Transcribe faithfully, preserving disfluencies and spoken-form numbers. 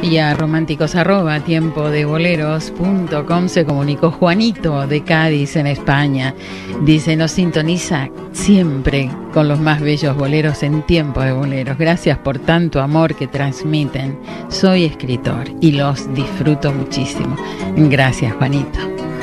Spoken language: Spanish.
y a románticos arroba tiempo de boleros punto com se comunicó Juanito de Cádiz, en España. Dice, nos sintoniza siempre con los más bellos boleros en Tiempo de Boleros. Gracias por tanto amor que transmiten. Soy escritor y los disfruto muchísimo. Gracias, Juanito.